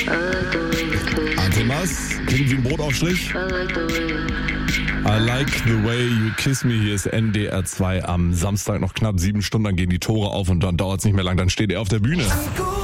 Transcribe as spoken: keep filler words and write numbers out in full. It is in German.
Anthemas, klingt wie ein Brotaufstrich. I like the way you kiss me. Hier ist N D R zwei am Samstag, noch knapp sieben Stunden, dann gehen die Tore auf und dann dauert es nicht mehr lang, dann steht er auf der Bühne.